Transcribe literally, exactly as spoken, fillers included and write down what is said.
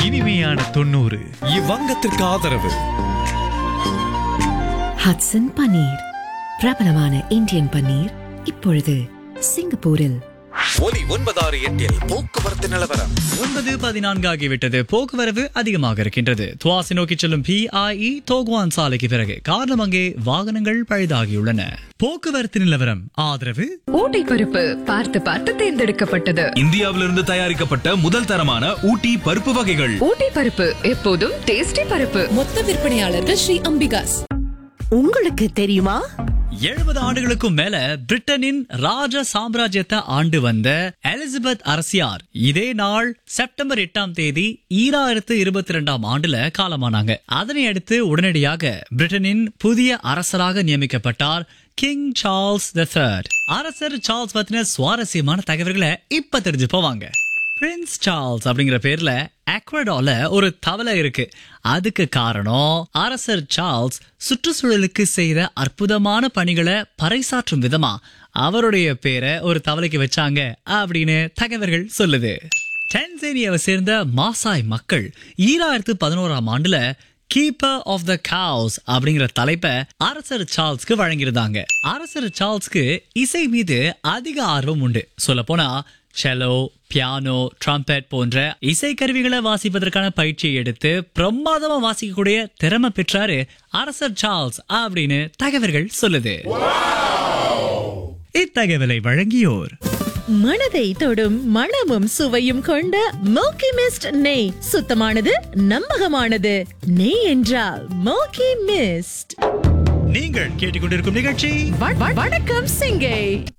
இனிமையான தொண்ணூறு இவ்வங்கத்திற்கு ஆதரவு ஹட்சன் பன்னீர், பிரபலமான இந்தியன் பன்னீர், இப்பொழுது சிங்கப்பூரில். ஒலி ஒன்பதாறு எட்டில் போக்குவரத்து நிலவரம். ஒன்பது பதினான்கு ஆகிவிட்டது. போக்குவரவு அதிகமாக இருக்கின்றது. துவாசி நோக்கி செல்லும் பிஐஇ தோகுவான் சாலைக்கு பிறகு காரணம் அங்கே வாகனங்கள் பழுதாகியுள்ளன. போக்குவரத்து நிலவரம் ஆதரவு ஊட்டி பருப்பு பார்த்து பார்த்து தேர்ந்தெடுக்கப்பட்டது. இந்தியாவிலிருந்து தயாரிக்கப்பட்ட முதல் தரமான ஊட்டி பருப்பு வகைகள். ஊட்டி பருப்பு எப்போதும் டேஸ்டி பருப்பு. மொத்த விற்பனையாளர்கள் ஸ்ரீ அம்பிகாஸ். உங்களுக்கு தெரியுமா, எழுபது ஆண்டுகளுக்கும் மேல பிரிட்டனின் ராஜ சாம்ராஜ்யத்தை ஆண்டு வந்த எலிசபெத் அரசியார் இதே நாள் செப்டம்பர் எட்டாம் தேதி ஈராயிரத்து இருபத்தி இரண்டாம் ஆண்டுல காலமானாங்க. அதனை அடுத்து உடனடியாக பிரிட்டனின் புதிய அரசராக நியமிக்கப்பட்டார் கிங் சார்ல்ஸ் தி தேர்ட். அரசர் சார்ல்ஸ் பத்தின சுவாரஸ்யமான தகவல்களை இப்ப தெரிஞ்சு போவாங்க. பிரின்ஸ் சார்ல்ஸ் அப்படிங்கிற பேர்ல எக்வடார்ல ஒரு தவளை இருக்கு. அதுக்கு காரணம் அரசர் சார்ல்ஸ் சுற்றுச்சூழலுக்கு செய்த அற்புதமான பணிகளை பறைசாற்றும் விதமா அவருடைய பேரை ஒரு தவளைக்கு வச்சாங்க அப்படின்னு தகவல்கள் சொல்லுது. டான்சானியாவை சேர்ந்த மாசாய் மக்கள் ஈராயிரத்து பதினோராம் ஆண்டுல கீப்பர் ஆஃப் த கவுஸ் அப்படிங்கிற தலைப்பை அரசர் சார்ல்ஸ்க்கு வழங்கியிருந்தாங்க. அரசர் சார்ல்ஸ்க்கு இசை மீது அதிக ஆர்வம் உண்டு. சொல்ல போனா செலோ, பியானோ, ட்ரம்பெட் போன்ற இசைக்கருவிகளை வாசிப்பதற்கான பயிற்சியை எடுத்து பிரமாதமா வாசிக்கக்கூடிய திறமை பெற்றாரு அரசர் சார்ல்ஸ் அப்படின்னு தகவல்கள் சொல்லுது. இத்தகவலை வழங்கியோர் மனதை தொடும் மணமும் சுவையும் கொண்ட மோக்கி மிஸ்ட் நெய். சுத்தமானது, நம்பகமானது. நெய் என்றால் மோக்கி மிஸ்ட். நீங்கள் கேட்டுக்கொண்டிருக்கும் நிகழ்ச்சி வணக்கம் சிங்கை.